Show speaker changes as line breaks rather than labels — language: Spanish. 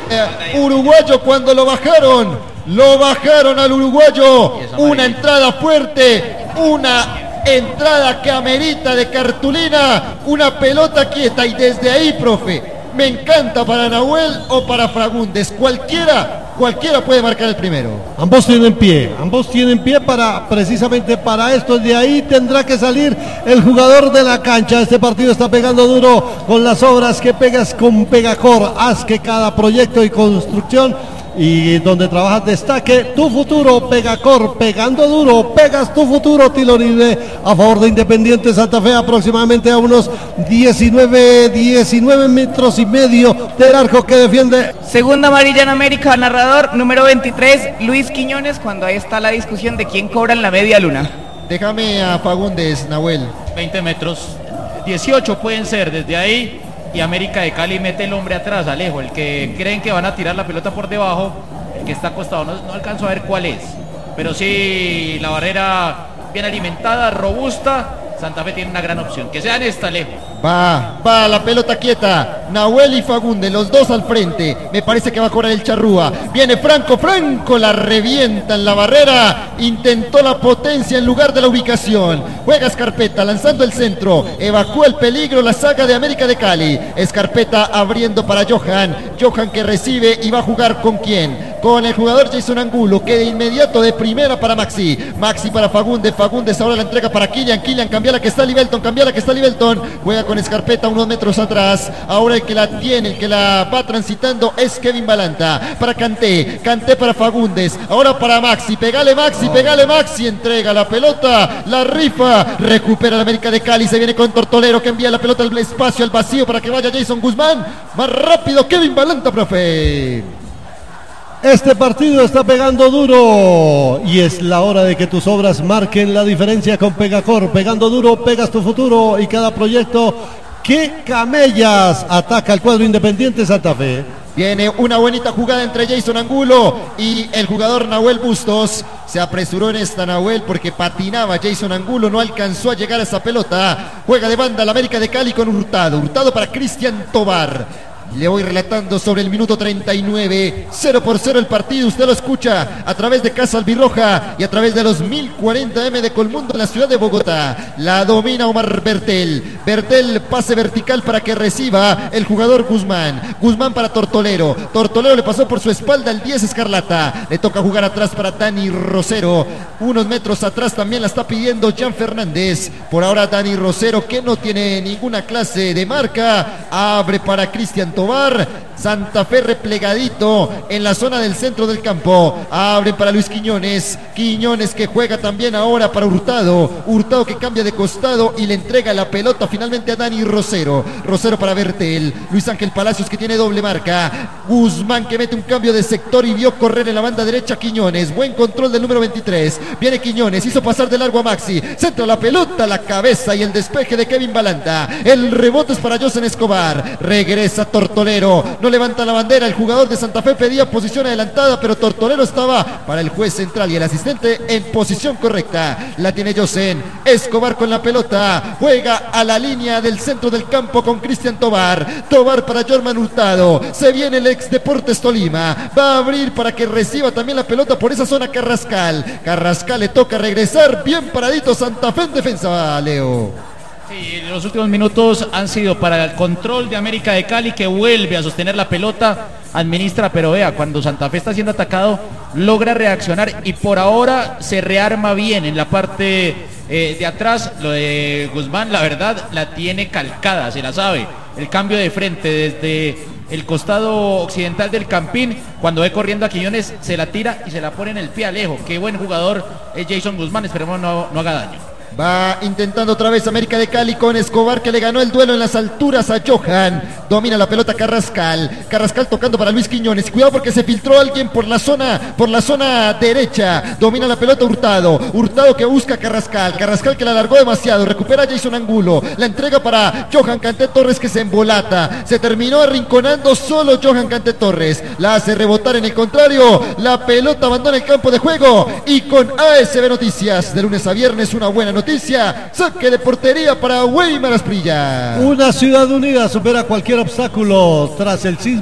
Uruguayo cuando lo bajaron al uruguayo. Una entrada fuerte, una entrada que amerita de cartulina, una pelota quieta y desde ahí, profe, me encanta para Nahuel o para Fagundes, cualquiera puede marcar el primero.
Ambos tienen pie precisamente para esto. De ahí tendrá que salir el jugador de la cancha. Este partido está pegando duro con las obras que pegas con Pegacor. Haz que cada proyecto y construcción y donde trabajas destaque tu futuro. Pegacor, pegando duro, pegas tu futuro. Tiro libre a favor de Independiente Santa Fe, aproximadamente a unos 19 metros y medio del arco que defiende.
Segunda amarilla en América, narrador número 23, Luis Quiñones, cuando ahí está la discusión de quién cobra en la media luna.
Déjame a Fagundes, Nahuel.
20 metros, 18 pueden ser desde ahí. Y América de Cali mete el hombre atrás, Alejo, el que creen que van a tirar la pelota por debajo, el que está acostado, no alcanzo a ver cuál es, pero sí, la barrera bien alimentada, robusta. Santa Fe tiene una gran opción, que sea en esta, Alejo.
Va la pelota quieta, Nahuel y Fagundes, los dos al frente, me parece que va a cobrar el Charrúa, viene Franco la revienta en la barrera, intentó la potencia en lugar de la ubicación, juega Scarpetta lanzando el centro, evacúa el peligro la saga de América de Cali, Scarpetta abriendo para Johan que recibe y va a jugar ¿con quién? Con el jugador Jason Angulo, que de inmediato de primera para Maxi para Fagundes ahora la entrega para Kylian, cambia la que está Livelton, juega con Scarpetta unos metros atrás, ahora el que la va transitando es Kevin Balanta, para Kanté para Fagundes, ahora para Maxi, pegale Maxi, entrega la pelota, la rifa, recupera la América de Cali, se viene con Tortolero que envía la pelota al espacio, al vacío para que vaya Jason Guzmán, más rápido Kevin Balanta, profe.
Este partido está pegando duro y es la hora de que tus obras marquen la diferencia con Pegacor. Pegando duro, pegas tu futuro y cada proyecto que camellas. Ataca el cuadro Independiente Santa Fe.
Viene una bonita jugada entre Jason Angulo y el jugador Nahuel Bustos. Se apresuró en esta Nahuel porque patinaba Jason Angulo, no alcanzó a llegar a esa pelota. Juega de banda la América de Cali con Hurtado para Cristian Tobar. Le voy relatando sobre el minuto 39, 0-0 el partido, usted lo escucha a través de Casa Albirroja y a través de los 1040M de Colmundo en la ciudad de Bogotá. La domina Omar Bertel, pase vertical para que reciba el jugador Guzmán para Tortolero le pasó por su espalda el 10 Escarlata, le toca jugar atrás para Dani Rosero, unos metros atrás también la está pidiendo Jan Fernández, por ahora Dani Rosero que no tiene ninguna clase de marca, abre para Cristian Tobar, Santa Fe replegadito en la zona del centro del campo, abre para Luis Quiñones que juega también ahora para Hurtado que cambia de costado y le entrega la pelota finalmente a Dani Rosero para Bertel, Luis Ángel Palacios que tiene doble marca, Guzmán que mete un cambio de sector y vio correr en la banda derecha Quiñones, buen control del número 23, viene Quiñones, hizo pasar de largo a Maxi, centra la pelota, la cabeza y el despeje de Kevin Balanta, el rebote es para Josen Escobar, regresa Tortolero, no levanta la bandera, el jugador de Santa Fe pedía posición adelantada, pero Tortolero estaba para el juez central y el asistente en posición correcta, la tiene Josen Escobar con la pelota, juega a la línea del centro del campo con Cristian Tobar para Jorman Hurtado, se viene el ex Deportes Tolima, va a abrir para que reciba también la pelota por esa zona Carrascal le toca regresar, bien paradito Santa Fe en defensa, Leo.
Sí, los últimos minutos han sido para el control de América de Cali, que vuelve a sostener la pelota, administra, pero vea, cuando Santa Fe está siendo atacado, logra reaccionar y por ahora se rearma bien en la parte de atrás. Lo de Guzmán, la verdad, la tiene calcada, se la sabe. El cambio de frente desde el costado occidental del Campín, cuando ve corriendo a Quiñones, se la tira y se la pone en el pie, Alejo. Qué buen jugador es Jason Guzmán, esperemos no haga daño.
Va intentando otra vez América de Cali con Escobar que le ganó el duelo en las alturas a Johan. Domina la pelota Carrascal tocando para Luis Quiñones. Cuidado porque se filtró alguien por la zona derecha. Domina la pelota Hurtado que busca Carrascal que la alargó demasiado. Recupera Jason Angulo. La entrega para Johan Kanté Torres que se embolata. Se terminó arrinconando solo Johan Kanté Torres. La hace rebotar en el contrario. La pelota abandona el campo de juego. Y con ASB Noticias de lunes a viernes una buena noticia. Saque de portería para Weimar Asprilla.
Una ciudad unida supera cualquier obstáculo tras el sismo.